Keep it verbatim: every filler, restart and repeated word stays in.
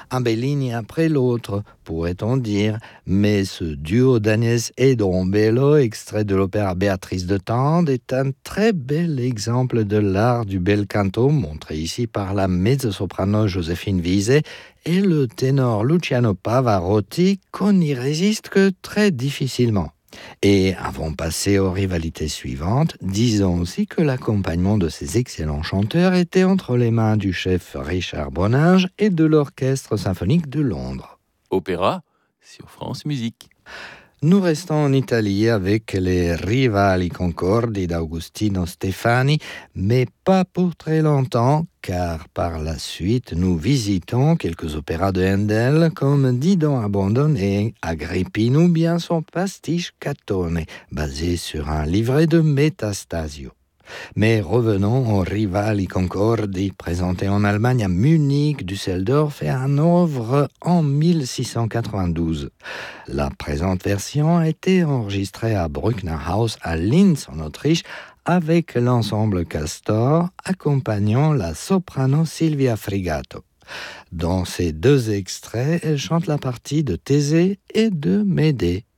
un Bellini après l'autre, pourrait-on dire, mais ce duo d'Agnès et Dombello, extrait de l'opéra Béatrice de Tende, est un très bel exemple de l'art du bel canto, montré ici par la mezzo-soprano Joséphine Vizet et le ténor Luciano Pavarotti, qu'on n'y résiste que très difficilement. Et avant de passer aux rivalités suivantes, disons aussi que l'accompagnement de ces excellents chanteurs était entre les mains du chef Richard Bonnage et de l'Orchestre symphonique de Londres. Opéra sur France Musique. Nous restons en Italie avec les Rivali Concordi d'Agostino Stefani, mais pas pour très longtemps, car par la suite nous visitons quelques opéras de Handel comme Didon abandonné, Agrippine ou bien son pastiche Catone, basé sur un livret de Metastasio. Mais revenons aux Rivali Concordi, présentés en Allemagne à Munich, Düsseldorf et à Hanovre en mille six cent quatre-vingt-douze. La présente version a été enregistrée à Bruckner Haus à Linz en Autriche avec l'ensemble Castor accompagnant la soprano Silvia Frigato. Dans ces deux extraits, elle chante la partie de Thésée et de Médée.